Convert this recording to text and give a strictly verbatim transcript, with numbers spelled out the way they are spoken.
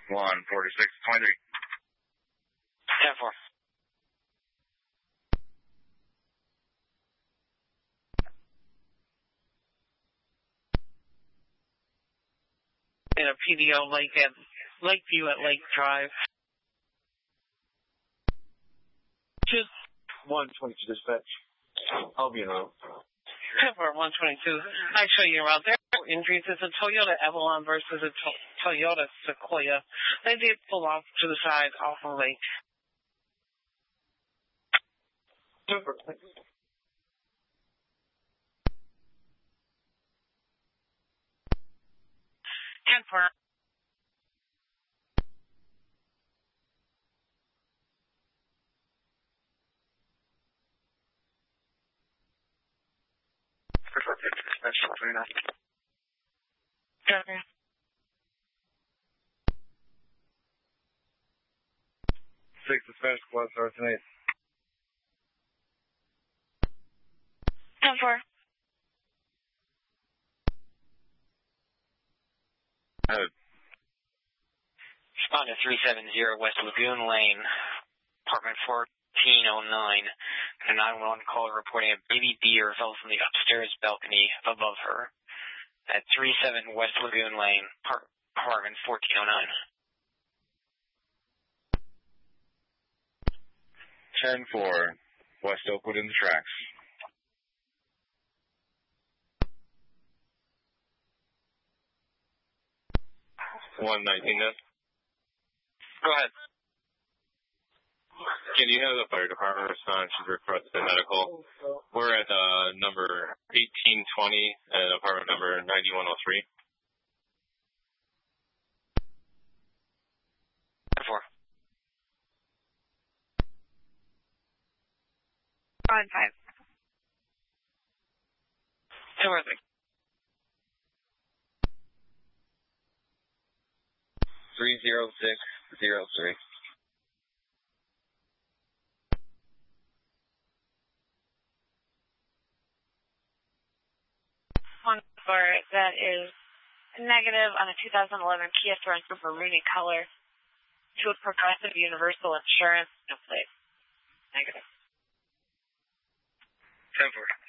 one forty-six twenty-three. ten four. In a P D O Lake at Lakeview at Lake Drive. Just one twenty-two dispatch. I'll be in route. For one twenty-two. Actually, you're out there. Injuries. It's a Toyota Avalon versus a to- Toyota Sequoia. They did pull off to the side off the lake. Super. ten four. Okay. Six dispatch, squad sergeant eight. ten four. Head. Respond to three seven zero West Lagoon Lane, apartment fourteen oh nine. A nine one one caller reporting a baby deer fell from the upstairs balcony above her. At three seven West Lagoon Lane, par- apartment fourteen oh nine. ten four, West Oakwood in the tracks. one nineteen, then. Go ahead. Can you have the fire department respond? She's requested medical. We're at uh, number eighteen twenty and apartment number ninety-one oh three. Four. Five five. Terrific. three zero six zero three. One four. That is negative on a two thousand eleven Kia Sorento Bermuda color to a Progressive Universal Insurance. No plate. Negative. ten four.